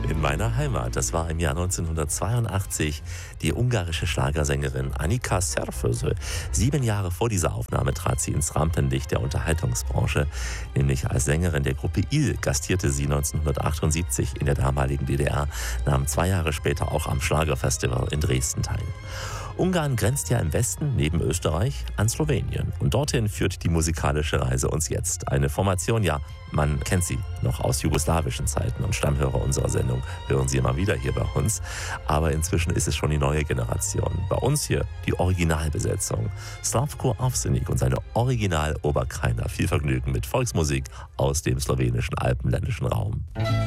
In meiner Heimat, das war im Jahr 1982, die ungarische Schlagersängerin Annika Szerföszö. 7 Jahre vor dieser Aufnahme trat sie ins Rampenlicht der Unterhaltungsbranche. Nämlich als Sängerin der Gruppe Il gastierte sie 1978 in der damaligen DDR, nahm 2 Jahre später auch am Schlagerfestival in Dresden teil. Ungarn grenzt ja im Westen neben Österreich an Slowenien. Und dorthin führt die musikalische Reise uns jetzt. Eine Formation, ja, man kennt sie noch aus jugoslawischen Zeiten und Stammhörer unserer Sendung hören sie immer wieder hier bei uns. Aber inzwischen ist es schon die neue Generation. Bei uns hier die Originalbesetzung. Slavko Avsenik und seine Original-Oberkrainer. Viel Vergnügen mit Volksmusik aus dem slowenischen alpenländischen Raum.